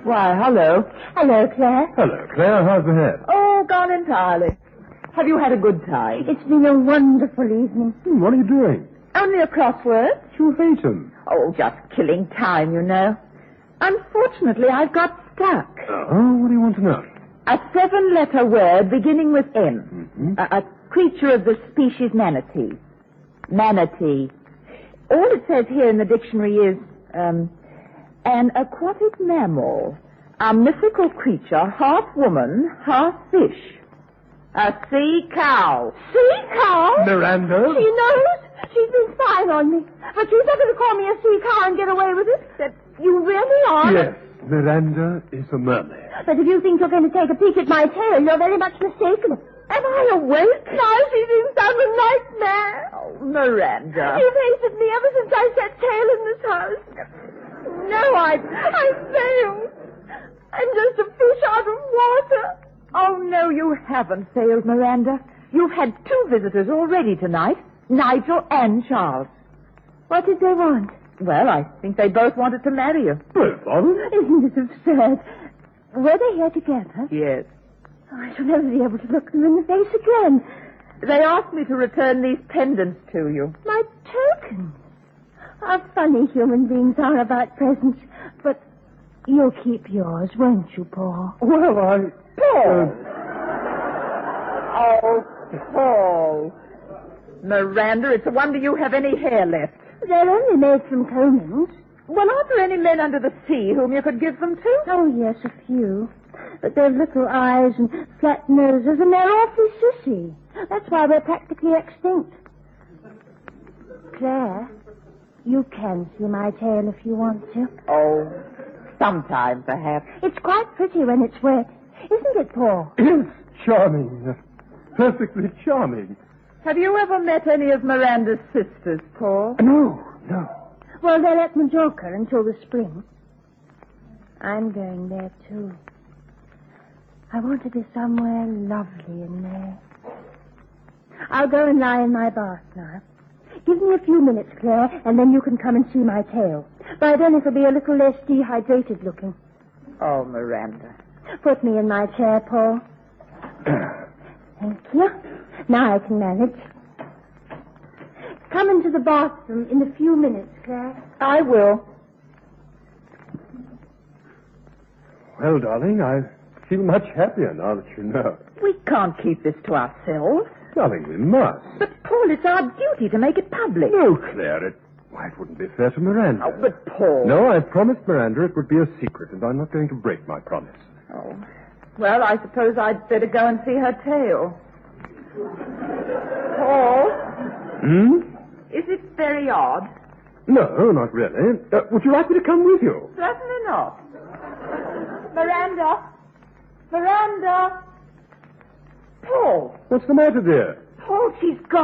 Why, hello. Hello, Claire. Hello, Claire. How's the head? Oh, gone entirely. Have you had a good time? It's been a wonderful evening. What are you doing? Only a crossword. You hate him. Oh, just killing time, you know. Unfortunately, I've got stuck. Oh, what do you want to know? A 7-letter word beginning with M. Mm-hmm. A creature of the species manatee. Manatee. All it says here in the dictionary is, an aquatic mammal. A mythical creature, half woman, half fish. A sea cow. Sea cow? Miranda? She knows. She's been spying on me. But she's not going to call me a sea cow and get away with it. That you really are? Yes, Miranda is a mermaid. But if you think you're going to take a peek at my tail, you're very much mistaken. Am I awake? No, she seems to have a nightmare. Oh, Miranda. You've hated me ever since I set tail in this house. No, I failed. I'm just a fish out of water. Oh, no, you haven't failed, Miranda. You've had 2 visitors already tonight, Nigel and Charles. What did they want? Well, I think they both wanted to marry you. Both of them? Isn't it absurd? Were they here together? Yes. Oh, I shall never be able to look them in the face again. They asked me to return these pendants to you. My tokens. How funny human beings are about presents. But you'll keep yours, won't you, Paul? Well, I... Paul! Oh, Paul. Miranda, it's a wonder you have any hair left. They're only made from combings. Well, aren't there any men under the sea whom you could give them to? Oh, yes, a few. But they've little eyes and flat noses, and they're awfully sissy. That's why we're practically extinct. Claire, you can see my tail if you want to. Oh, sometime, perhaps. It's quite pretty when it's wet. Isn't it, Paul? It's charming. Perfectly charming. Have you ever met any of Miranda's sisters, Paul? No. Well, they're at Majorca until the spring. I'm going there, too. I want to be somewhere lovely in May. I'll go and lie in my bath now. Give me a few minutes, Claire, and then you can come and see my tail. By then it'll be a little less dehydrated looking. Oh, Miranda. Put me in my chair, Paul. Thank you. Now I can manage. Come into the bathroom in a few minutes, Claire. I will. Well, darling, I feel much happier now that you know. We can't keep this to ourselves. Darling, we must. But, Paul, it's our duty to make it public. No, Claire, it wouldn't be fair to Miranda. Oh, but, Paul... No, I promised Miranda it would be a secret, and I'm not going to break my promise. Oh. Well, I suppose I'd better go and see her tail. Paul? Is it very odd? No, not really. Would you like me to come with you? Certainly not. Miranda? Paul! What's the matter, dear? Paul, she's gone.